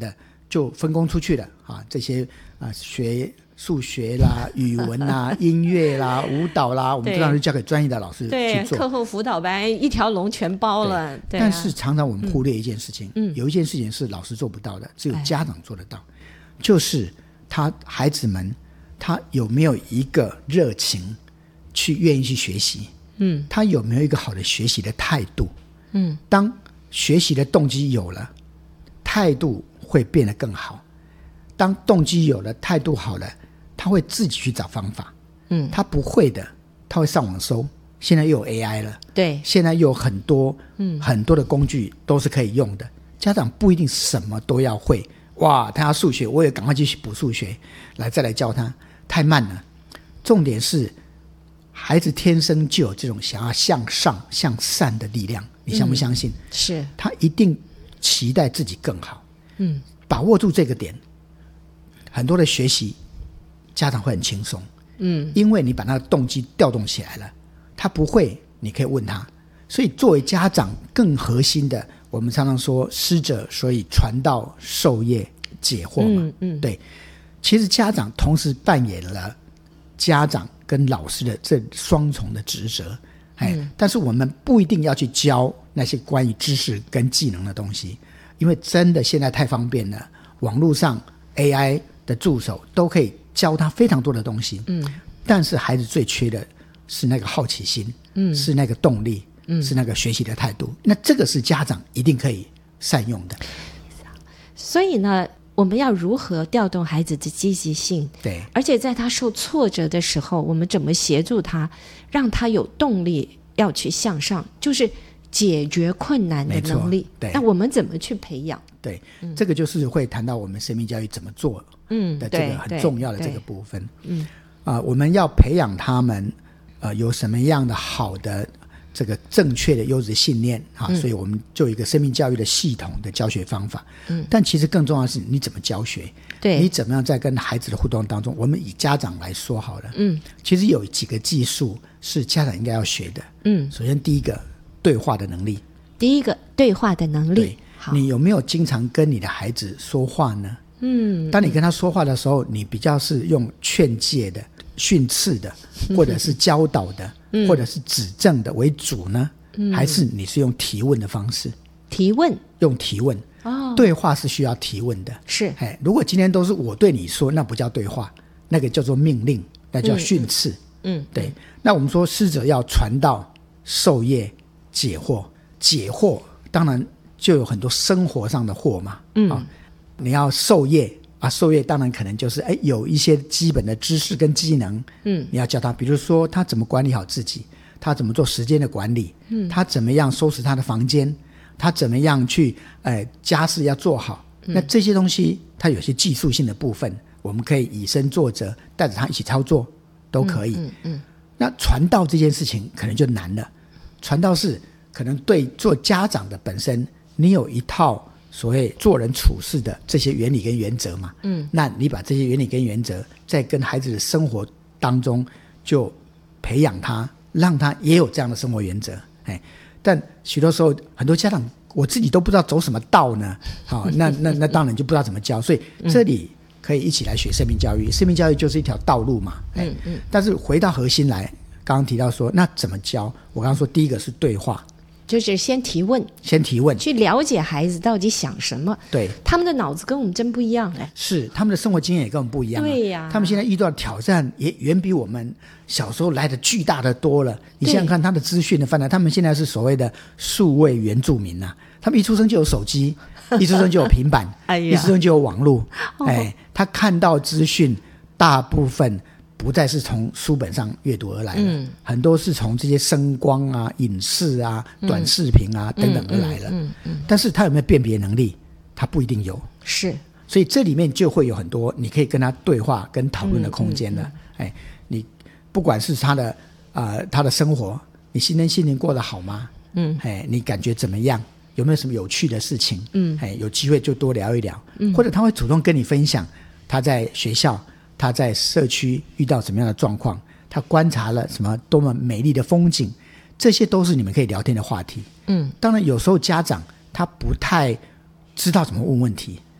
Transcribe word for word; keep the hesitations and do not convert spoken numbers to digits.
的就分工出去了啊，这些啊学数学啦、语文啦、音乐啦、舞蹈啦，我们这样就交给专业的老师去做。 对，课后辅导班一条龙全包了。对对啊、 但是常常我们忽略一件事情、 嗯、 有一件事情是老师做不到的，只有家长做得到、哎、就是他孩子们他有没有一个热情去愿意去学习， 嗯， 他有没有一个好的学习的态度， 嗯， 当学习的动机有了，态度会变得更好。当动机有了，态度好了，他会自己去找方法。 嗯， 他不会的，他会上网搜。现在又有 A I 了， 对， 现在又有很多， 嗯， 很多的工具都是可以用的。家长不一定什么都要会。哇，他要数学，我也赶快去补数学，来再来教他，太慢了。重点是，孩子天生就有这种想要向上、向善的力量，你相不相信？ 嗯、是， 他一定期待自己更好。 嗯， 把握住这个点，很多的学习家长会很轻松。 嗯， 因为你把他的动机调动起来了，他不会你可以问他。所以作为家长更核心的，我们常常说师者所以传道授业解惑嘛。 嗯嗯， 对，其实家长同时扮演了家长跟老师的这双重的职责。哎、嗯，但是我们不一定要去教那些关于知识跟技能的东西，因为真的现在太方便了，网络上 A I 的助手都可以教他非常多的东西。 嗯， 但是孩子最缺的是那个好奇心， 嗯， 是那个动力，嗯，是那个学习的态度。那这个是家长一定可以善用的。 所以呢，我们要如何调动孩子的积极性？ 对， 而且在他受挫折的时候，我们怎么协助他，让他有动力要去向上，就是解决困难的能力。 对， 那我们怎么去培养？ 对、嗯，这个就是会谈到我们生命教育怎么做的这个很重要的这个部分。嗯，啊、呃，我们要培养他们，呃，有什么样的好的这个正确的优质信念啊、嗯，所以我们就有一个生命教育的系统的教学方法。嗯，但其实更重要的是你怎么教学， 对， 你怎么样在跟孩子的互动当中，我们以家长来说好了。 嗯， 其实有几个技术是家长应该要学的。 嗯， 首先第一个对话的能力， 第一个对话的能力。 你有没有经常跟你的孩子说话呢？ 嗯， 当你跟他说话的时候，你比较是用劝诫的、训斥的，或者是教导的、嗯、或者是指正的为主呢、嗯、还是你是用提问的方式？ 提问， 用提问。 哦， 对话是需要提问的。 是， 哎，如果今天都是我对你说，那不叫对话，那个叫做命令，那叫训斥。 嗯，嗯对。那我们说师者要传道授业解惑，解惑当然就有很多生活上的惑嘛。 嗯、 啊，你要授业啊，授业当然可能就是哎有一些基本的知识跟技能， 嗯， 你要教他，比如说他怎么管理好自己，他怎么做时间的管理，嗯，他怎么样收拾他的房间，他怎么样去哎家事要做好、嗯、那这些东西他有些技术性的部分我们可以以身作则，带着他一起操作都可以。 嗯 嗯, 嗯那传道这件事情可能就难了，传道是可能对做家长的本身你有一套所谓做人处事的这些原理跟原则嘛， 嗯， 那你把这些原理跟原则在跟孩子的生活当中就培养他，让他也有这样的生活原则。哎，但许多时候很多家长我自己都不知道走什么道呢，好、哦，那那那当然就不知道怎么教，所以这里可以一起来学生命教育，生命教育就是一条道路嘛，哎， 嗯嗯， 但是回到核心来，刚刚提到说那怎么教，我刚刚说第一个是对话， 就是先提问， 先提问， 去了解孩子到底想什么。 对， 他们的脑子跟我们真不一样哎， 是他们的生活经验也跟我们不一样、啊。 对呀、啊， 他们现在遇到的挑战也远比我们小时候来的巨大的多了。你想想看，他的资讯的泛滥，他们现在是所谓的数位原住民呐、啊，他们一出生就有手机，一出生就有平板， 哎呀， 一出生就有网络，哎，他看到资讯大部分不再是从书本上阅读而来的、嗯、很多是从这些声光啊、影视啊、嗯、短视频啊、嗯、等等而来的、 嗯嗯嗯、 但是他有没有辨别能力，他不一定有， 是， 所以这里面就会有很多你可以跟他对话跟讨论的空间了、嗯嗯嗯、哎，你不管是他的呃他的生活，你今天心情过得好吗？嗯，哎，你感觉怎么样？有没有什么有趣的事情？嗯，哎，有机会就多聊一聊、嗯、或者他会主动跟你分享他在学校他在社区遇到什么样的状况，他观察了什么多么美丽的风景，这些都是你们可以聊天的话题。嗯，当然有时候家长他不太知道怎么问问题，